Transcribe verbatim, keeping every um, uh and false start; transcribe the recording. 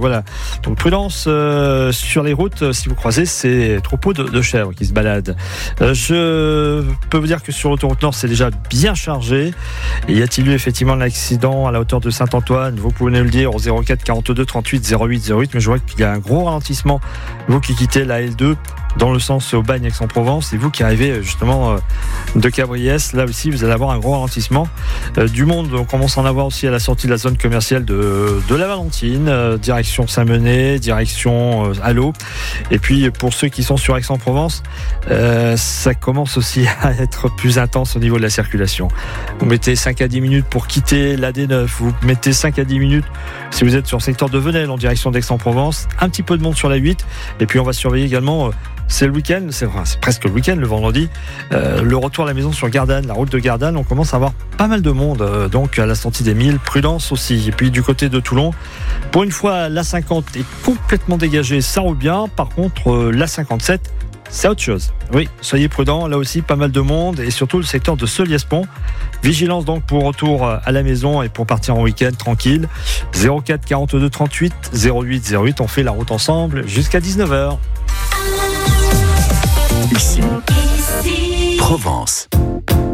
Voilà. Donc prudence euh, sur les routes euh, si vous croisez ces troupeaux de, de chèvres qui se baladent. Euh, je peux vous dire que sur l'autoroute Nord, c'est déjà bien chargé. Et y a-t-il eu effectivement un accident à la hauteur de Saint-Antoine? Vous pouvez nous le dire au zéro quatre quarante-deux trente-huit zéro huit zéro huit. Mais je vois qu'il y a un gros ralentissement. Vous qui quittez la L deux dans le sens au Bagne Aix-en-Provence, et vous qui arrivez justement de Cabriès, là aussi vous allez avoir un gros ralentissement. Euh, du monde, on commence à en avoir aussi à la sortie de la zone commerciale de, de la Valentine, euh, direction Saint-Menet, direction euh, Allo. Et puis pour ceux qui sont sur Aix-en-Provence, euh, ça commence aussi à être plus intense au niveau de la circulation. Vous mettez cinq à dix minutes pour quitter l'A D neuf, vous mettez cinq à dix minutes si vous êtes sur le secteur de Venelle en direction d'Aix-en-Provence, un petit peu de monde sur la huit, et puis on va surveiller également, euh, c'est le week-end, c'est, enfin, c'est presque le week-end le vendredi, euh, le retour à la maison sur Gardanne, la route de Gardanne, on commence à avoir pas mal de monde, euh, donc à la sortie des Milles, prudence aussi. Et puis du côté de Toulon, pour une fois l'A cinquante est complètement dégagée, ça roule bien. Par contre euh, l'A cinquante-sept, c'est autre chose. Oui, soyez prudents, là aussi pas mal de monde, et surtout le secteur de Soliespont. Vigilance donc pour retour à la maison et pour partir en week-end tranquille. zéro quatre quarante-deux trente-huit zéro huit zéro huit, on fait la route ensemble jusqu'à dix-neuf heures. Ici, Provence.